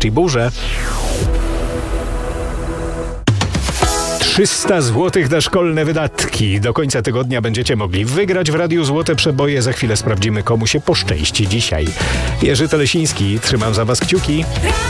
deszcz i burze. 300 zł na szkolne wydatki. Do końca tygodnia będziecie mogli wygrać w Radiu Złote Przeboje. Za chwilę sprawdzimy, komu się poszczęści dzisiaj. Jerzy Telesiński, trzymam za was kciuki.